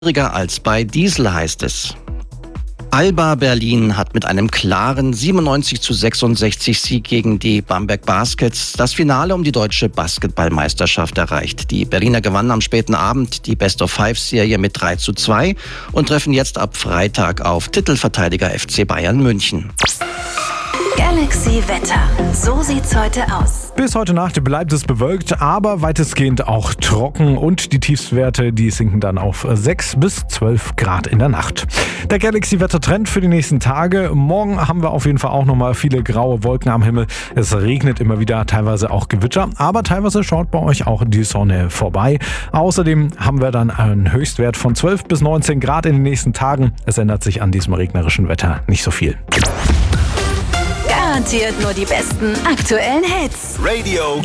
schwieriger als bei Diesel, heißt es. Alba Berlin hat mit einem klaren 97:66 Sieg gegen die Bamberg Baskets das Finale um die deutsche Basketballmeisterschaft erreicht. Die Berliner gewannen am späten Abend die Best-of-5-Serie mit 3:2 und treffen jetzt ab Freitag auf Titelverteidiger FC Bayern München. Galaxy Wetter. So sieht's heute aus. Bis heute Nacht bleibt es bewölkt, aber weitestgehend auch trocken und die Tiefstwerte, die sinken dann auf 6 bis 12 Grad in der Nacht. Der Galaxy-Wetter-Trend für die nächsten Tage. Morgen haben wir auf jeden Fall auch nochmal viele graue Wolken am Himmel. Es regnet immer wieder, teilweise auch Gewitter, aber teilweise schaut bei euch auch die Sonne vorbei. Außerdem haben wir dann einen Höchstwert von 12 bis 19 Grad in den nächsten Tagen. Es ändert sich an diesem regnerischen Wetter nicht so viel. Garantiert nur die besten aktuellen Hits. Radio